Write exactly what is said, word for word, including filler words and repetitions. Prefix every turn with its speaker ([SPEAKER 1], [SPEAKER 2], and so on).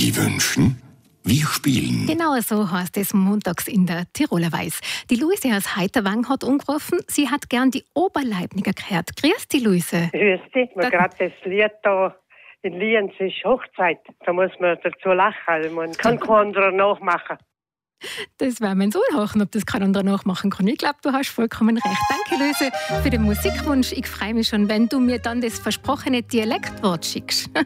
[SPEAKER 1] Sie wünschen? Wir spielen.
[SPEAKER 2] Genau so heißt es montags in der Tiroler Weiß. Die Luise aus Heiterwang hat angerufen, sie hat gern die Oberleibniger gehört. Grüß dich, Luise.
[SPEAKER 3] Grüß dich. Man gerade das Lied da in Lienz ist Hochzeit. Da muss man dazu lachen. Man kann kein anderer nachmachen.
[SPEAKER 2] Das werden wir uns anhören, ob das kein anderer nachmachen kann. Ich glaube, du hast vollkommen recht. Danke, Luise, für den Musikwunsch. Ich freue mich schon, wenn du mir dann das versprochene Dialektwort schickst.